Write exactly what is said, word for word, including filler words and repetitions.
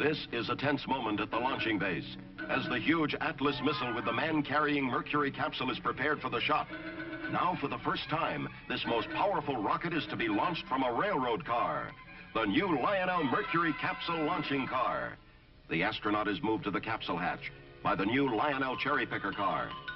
This is a tense moment at the launching base as the huge Atlas missile with the man-carrying Mercury capsule is prepared for the shot. Now, for the first time, this most powerful rocket is to be launched from a railroad car. The new Lionel Mercury capsule launching car. The astronaut is moved to the capsule hatch by the new Lionel cherry picker car.